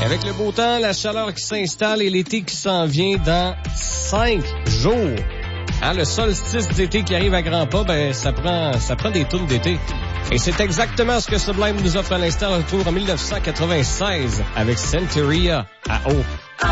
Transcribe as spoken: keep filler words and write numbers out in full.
Avec le beau temps, la chaleur qui s'installe et l'été qui s'en vient dans cinq jours. Hein, le solstice d'été qui arrive à grands pas, ben ça prend ça prend des tours d'été. Et c'est exactement ce que Sublime nous offre à l'instant. Retour en dix-neuf cent quatre-vingt-seize avec Centuria à eau.